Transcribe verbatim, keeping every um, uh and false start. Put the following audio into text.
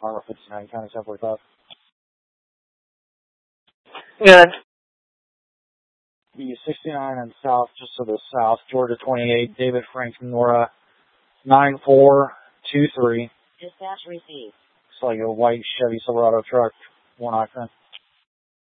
Armor fifty-nine, County seven forty-five. Good. B sixty-nine and south, just to the south, Georgia twenty-eight, David Franklin, Nora, nine four two three. Dispatch received. It's like a white Chevy Silverado truck, one octane.